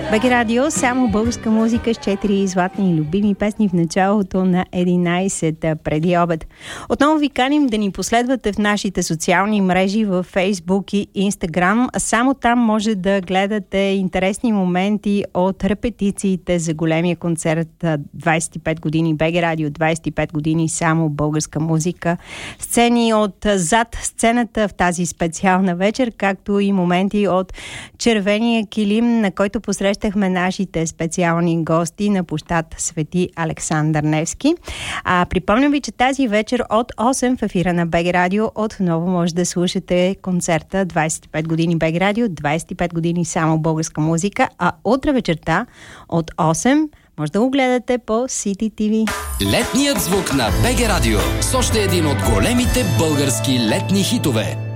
БГ Радио, само българска музика с 4 златни и любими песни в началото на 11 преди обед. Отново ви каним да ни последвате в нашите социални мрежи в Facebook и Instagram. Само там може да гледате интересни моменти от репетициите за големия концерт 25 години БГ Радио, 25 години само българска музика. Сцени от зад сцената в тази специална вечер, както и моменти от червения килим, на който посрещахме нашите специални гости на площад Свети Александър Невски. Припомням ви, че тази вечер от 8 в ефира на БГ Радио отново може да слушате концерта 25 години БГ Радио, 25 години само българска музика, а утре вечерта от 8 може да го гледате по City TV. Летният звук на БГ Радио с още един от големите български летни хитове.